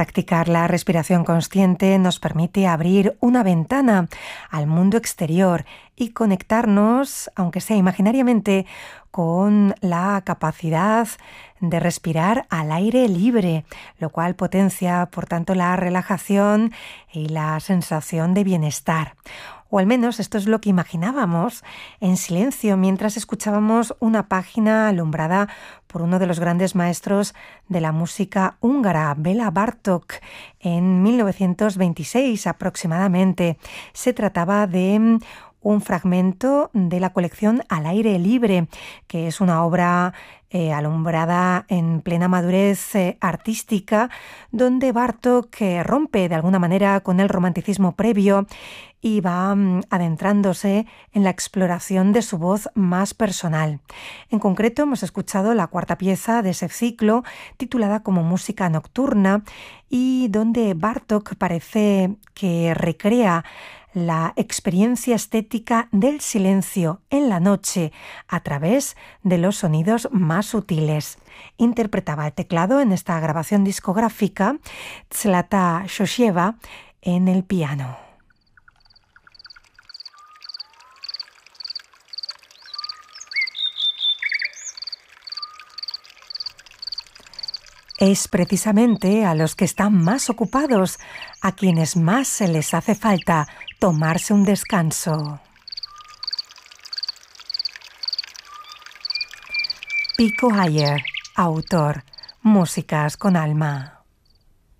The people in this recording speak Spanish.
Practicar la respiración consciente nos permite abrir una ventana al mundo exterior y conectarnos, aunque sea imaginariamente, con la capacidad de respirar al aire libre, lo cual potencia, por tanto, la relajación y la sensación de bienestar. O al menos esto es lo que imaginábamos en silencio mientras escuchábamos una página alumbrada por uno de los grandes maestros de la música húngara, Béla Bartók, en 1926 aproximadamente. Se trataba de un fragmento de la colección Al aire libre, que es una obra alumbrada en plena madurez artística, donde Bartók rompe de alguna manera con el romanticismo previo y va adentrándose en la exploración de su voz más personal. En concreto, hemos escuchado la cuarta pieza de ese ciclo, titulada como Música Nocturna, y donde Bartók parece que recrea la experiencia estética del silencio en la noche a través de los sonidos más sutiles. Interpretaba el teclado en esta grabación discográfica Zlata Shoshieva en el piano. Es precisamente a los que están más ocupados a quienes más se les hace falta tomarse un descanso. Pico Iyer, autor, Músicas con alma.